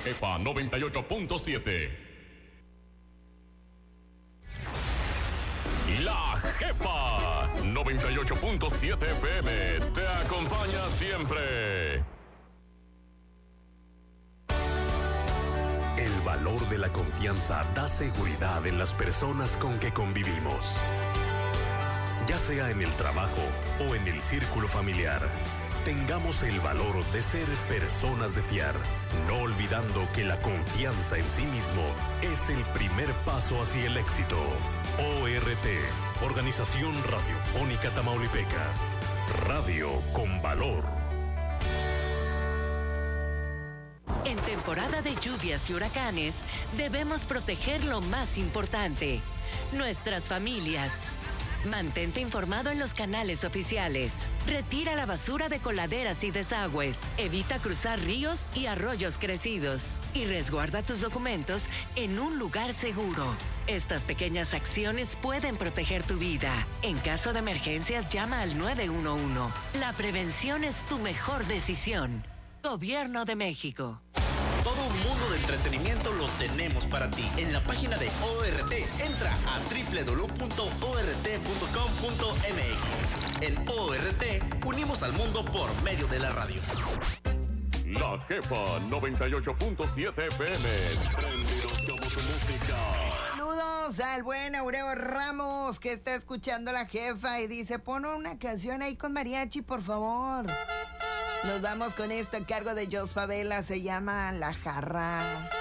Jefa 98.7. La Jefa 98.7 FM te acompaña siempre. El valor de la confianza da seguridad en las personas con que convivimos. Ya sea en el trabajo o en el círculo familiar, tengamos el valor de ser personas de fiar, no olvidando que la confianza en sí mismo es el primer paso hacia el éxito. ORT, Organización Radiofónica Tamaulipeca. Radio con valor. En temporada de lluvias y huracanes, debemos proteger lo más importante, nuestras familias. Mantente informado en los canales oficiales. Retira la basura de coladeras y desagües. Evita cruzar ríos y arroyos crecidos. Y resguarda tus documentos en un lugar seguro. Estas pequeñas acciones pueden proteger tu vida. En caso de emergencias, llama al 911. La prevención es tu mejor decisión. Gobierno de México. Todo un mundo de entretenimiento lo tenemos para ti. En la página de ORT, entra a www.ort.com.mx. En ORT, unimos al mundo por medio de la radio. La Jefa 98.7 FM. Prendidos como tu música. Saludos al buen Aureo Ramos, que está escuchando La Jefa y dice, pon una canción ahí con mariachi, por favor. Nos vamos con esto a cargo de Jos Favela, se llama La Jarra.